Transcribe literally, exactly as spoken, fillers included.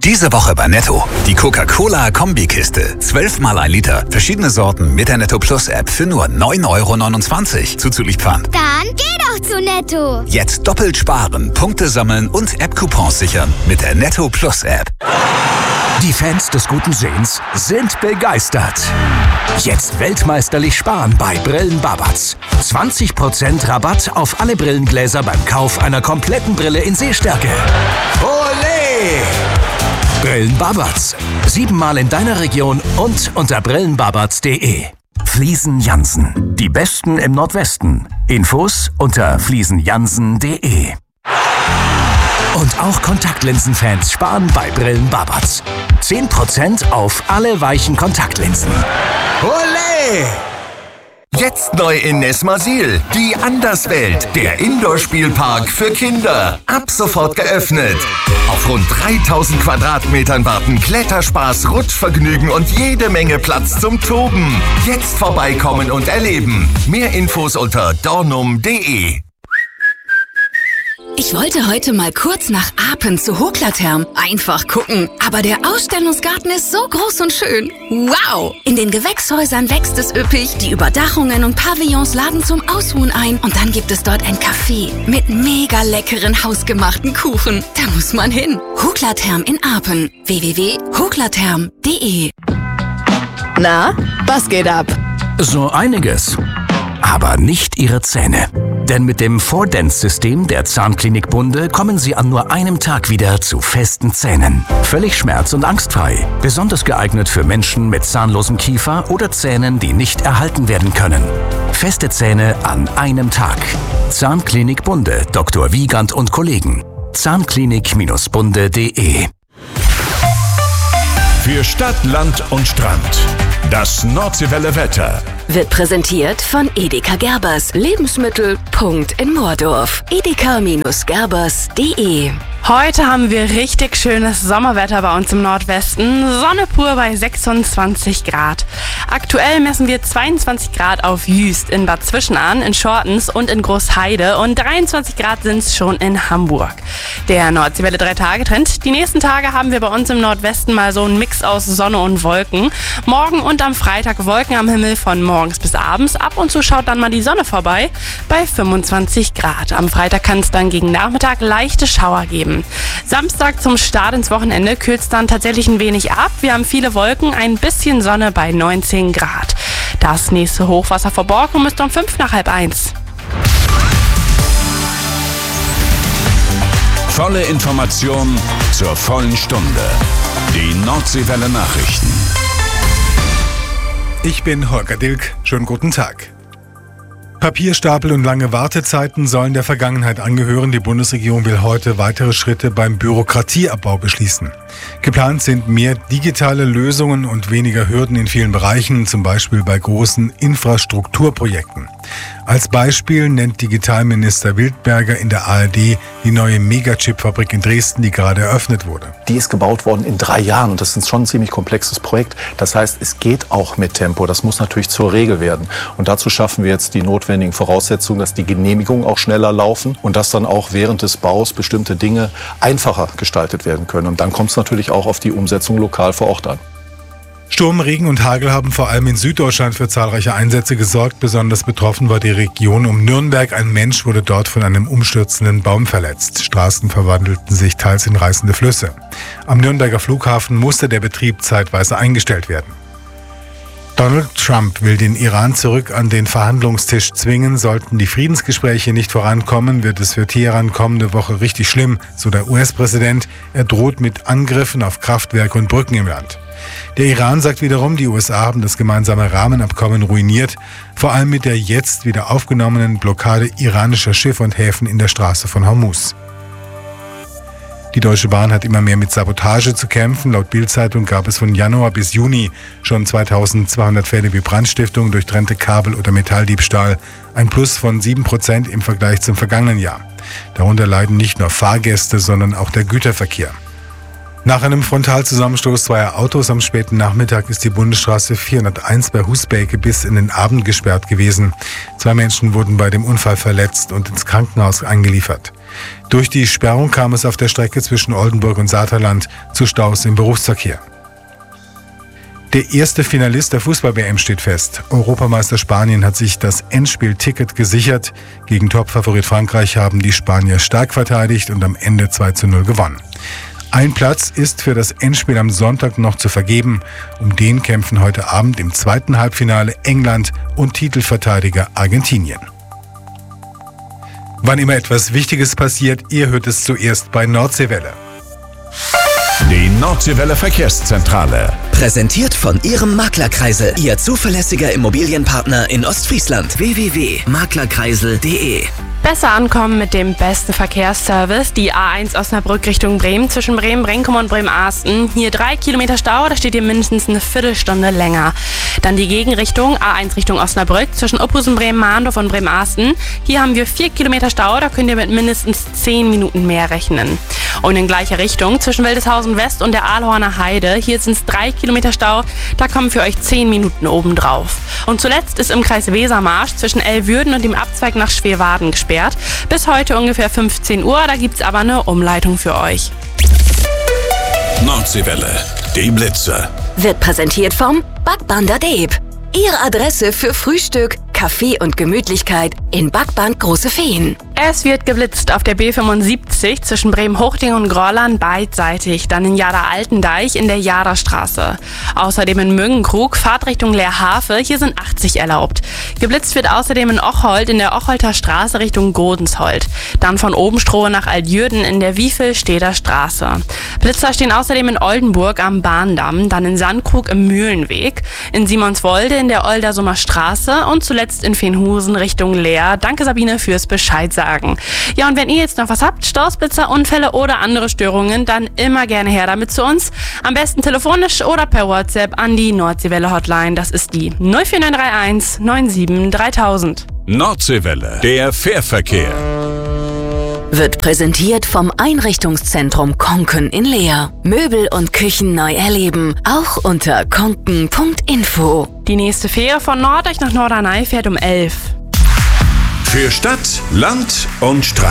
Diese Woche bei Netto. Die Coca-Cola-Kombikiste. zwölf mal ein Liter. Verschiedene Sorten mit der Netto Plus App für nur neun Euro neunundzwanzig. Zuzüglich Pfand. Dann geh doch zu Netto. Jetzt doppelt sparen, Punkte sammeln und App-Coupons sichern mit der Netto Plus App. Die Fans des guten Sehens sind begeistert. Jetzt weltmeisterlich sparen bei Brillen Babatz. zwanzig Prozent Rabatt auf alle Brillengläser beim Kauf einer kompletten Brille in Sehstärke. Olé! Brillen Babatz. Siebenmal in deiner Region und unter brillenbabatz punkt de. Fliesen Jansen. Die Besten im Nordwesten. Infos unter fliesen jansen punkt de. Und auch Kontaktlinsenfans sparen bei Brillen Babatz. zehn Prozent auf alle weichen Kontaktlinsen. Olé! Jetzt neu in Nesmasil. Die Anderswelt. Der Indoor-Spielpark für Kinder. Ab sofort geöffnet. Auf rund dreitausend Quadratmetern warten Kletterspaß, Rutschvergnügen und jede Menge Platz zum Toben. Jetzt vorbeikommen und erleben. Mehr Infos unter dornum punkt de. Ich wollte heute mal kurz nach Apen zu Hoklatherm. Einfach gucken. Aber der Ausstellungsgarten ist so groß und schön. Wow! In den Gewächshäusern wächst es üppig. Die Überdachungen und Pavillons laden zum Ausruhen ein. Und dann gibt es dort ein Café mit mega leckeren hausgemachten Kuchen. Da muss man hin. Hoklatherm in Apen. w w w punkt hoklatherm punkt de. Na, was geht ab? So einiges. Aber nicht Ihre Zähne. Denn mit dem four Dents-System der Zahnklinik Bunde kommen Sie an nur einem Tag wieder zu festen Zähnen. Völlig schmerz- und angstfrei. Besonders geeignet für Menschen mit zahnlosem Kiefer oder Zähnen, die nicht erhalten werden können. Feste Zähne an einem Tag. Zahnklinik Bunde, Doktor Wiegand und Kollegen. zahnklinik bunde punkt de. Für Stadt, Land und Strand. Das Nordseewelle Wetter. Wird präsentiert von Edeka Gerbers. Lebensmittel. Punkt in Moordorf. edeka Gerbers punkt de. Heute haben wir richtig schönes Sommerwetter bei uns im Nordwesten. Sonne pur bei sechsundzwanzig Grad. Aktuell messen wir zweiundzwanzig Grad auf Jüst in Bad Zwischenahn, in Schortens und in Großheide und dreiundzwanzig Grad sind es schon in Hamburg. Der Nordseewelle drei Tage Trend. Die nächsten Tage haben wir bei uns im Nordwesten mal so einen Mix aus Sonne und Wolken. Morgen und am Freitag Wolken am Himmel von morgens bis abends. Ab und zu schaut dann mal die Sonne vorbei bei fünfundzwanzig Grad. Am Freitag kann es dann gegen Nachmittag leichte Schauer geben. Samstag zum Start ins Wochenende kühlt es dann tatsächlich ein wenig ab. Wir haben viele Wolken, ein bisschen Sonne bei neunzehn Grad. Das nächste Hochwasser vor Borkum ist um fünf nach halb eins. Volle Information zur vollen Stunde. Die Nordseewelle Nachrichten. Ich bin Holger Dilk. Schönen guten Tag. Papierstapel und lange Wartezeiten sollen der Vergangenheit angehören. Die Bundesregierung will heute weitere Schritte beim Bürokratieabbau beschließen. Geplant sind mehr digitale Lösungen und weniger Hürden in vielen Bereichen, zum Beispiel bei großen Infrastrukturprojekten. Als Beispiel nennt Digitalminister Wildberger in der A R D die neue Megachip-Fabrik in Dresden, die gerade eröffnet wurde. Die ist gebaut worden in drei Jahren und das ist schon ein ziemlich komplexes Projekt. Das heißt, es geht auch mit Tempo. Das muss natürlich zur Regel werden. Und dazu schaffen wir jetzt die notwendigen Voraussetzungen, dass die Genehmigungen auch schneller laufen und dass dann auch während des Baus bestimmte Dinge einfacher gestaltet werden können. Und dann kommt es natürlich auch auf die Umsetzung lokal vor Ort an. Sturm, Regen und Hagel haben vor allem in Süddeutschland für zahlreiche Einsätze gesorgt. Besonders betroffen war die Region um Nürnberg. Ein Mensch wurde dort von einem umstürzenden Baum verletzt. Straßen verwandelten sich teils in reißende Flüsse. Am Nürnberger Flughafen musste der Betrieb zeitweise eingestellt werden. Donald Trump will den Iran zurück an den Verhandlungstisch zwingen. Sollten die Friedensgespräche nicht vorankommen, wird es für Teheran kommende Woche richtig schlimm, so der U S-Präsident. Er droht mit Angriffen auf Kraftwerke und Brücken im Land. Der Iran sagt wiederum, die U S A haben das gemeinsame Rahmenabkommen ruiniert, vor allem mit der jetzt wieder aufgenommenen Blockade iranischer Schiffe und Häfen in der Straße von Hormuz. Die Deutsche Bahn hat immer mehr mit Sabotage zu kämpfen. Laut Bild-Zeitung gab es von Januar bis Juni schon zweitausendzweihundert Fälle wie Brandstiftung, durchtrennte Kabel- oder Metalldiebstahl. Ein Plus von sieben Prozent im Vergleich zum vergangenen Jahr. Darunter leiden nicht nur Fahrgäste, sondern auch der Güterverkehr. Nach einem Frontalzusammenstoß zweier Autos am späten Nachmittag ist die Bundesstraße vierhunderteins bei Husbeke bis in den Abend gesperrt gewesen. Zwei Menschen wurden bei dem Unfall verletzt und ins Krankenhaus eingeliefert. Durch die Sperrung kam es auf der Strecke zwischen Oldenburg und Saterland zu Staus im Berufsverkehr. Der erste Finalist der Fußball-W M steht fest. Europameister Spanien hat sich das Endspielticket gesichert. Gegen Topfavorit Frankreich haben die Spanier stark verteidigt und am Ende zwei zu null gewonnen. Ein Platz ist für das Endspiel am Sonntag noch zu vergeben. Um den kämpfen heute Abend im zweiten Halbfinale England und Titelverteidiger Argentinien. Wann immer etwas Wichtiges passiert, ihr hört es zuerst bei Nordseewelle. Die Nordseewelle Verkehrszentrale. Präsentiert von Ihrem Maklerkreisel, Ihr zuverlässiger Immobilienpartner in Ostfriesland. w w w punkt maklerkreisel punkt de. Besser ankommen mit dem besten Verkehrsservice. Die A eins Osnabrück Richtung Bremen zwischen Bremen-Brenkum und Bremen-Arsten. Hier drei Kilometer Stau, da steht ihr mindestens eine Viertelstunde länger. Dann die Gegenrichtung, A eins Richtung Osnabrück zwischen Uphusen, Bremen-Mahndorf und Bremen-Arsten. Hier haben wir vier Kilometer Stau, da könnt ihr mit mindestens zehn Minuten mehr rechnen. Und in gleicher Richtung zwischen Wildeshausen West und der Aalhorner Heide. Hier sind es drei Kilometer Stau, da kommen für euch zehn Minuten obendrauf. Und zuletzt ist im Kreis Wesermarsch zwischen Elwürden und dem Abzweig nach Schweerwaden gesperrt. Bis heute ungefähr fünfzehn Uhr, da gibt's aber eine Umleitung für euch. Nordseewelle, die Blitze. Wird präsentiert vom Backband der Deeb. Ihre Adresse für Frühstück, Kaffee und Gemütlichkeit in Backband Große Feen. Es wird geblitzt auf der B fünfundsiebzig zwischen Bremen-Hochding und Grolland beidseitig, dann in Jada-Altendeich in der Jadastraße. Außerdem in Müngenkrug, Fahrtrichtung Leerhafe, hier sind achtzig erlaubt. Geblitzt wird außerdem in Ochhold in der Ocholter Straße Richtung Godensholt. Dann von Obenstrohe nach Altjürden in der Wiefelsteder Straße. Blitzer stehen außerdem in Oldenburg am Bahndamm, dann in Sandkrug im Mühlenweg, in Simonswolde in der Oldersumer Straße und zuletzt in Feenhusen Richtung Leer. Danke Sabine fürs Bescheid sagen. Ja, und wenn ihr jetzt noch was habt, Staus, Blitzer, Unfälle oder andere Störungen, dann immer gerne her damit zu uns. Am besten telefonisch oder per WhatsApp an die Nordseewelle Hotline. Das ist die null vier neun drei eins neun sieben dreitausend. Nordseewelle, der Fährverkehr. Wird präsentiert vom Einrichtungszentrum Konken in Leer. Möbel und Küchen neu erleben, auch unter konken punkt info. Die nächste Fähre von Norddeich nach Norderney fährt um elf. Für Stadt, Land und Strand.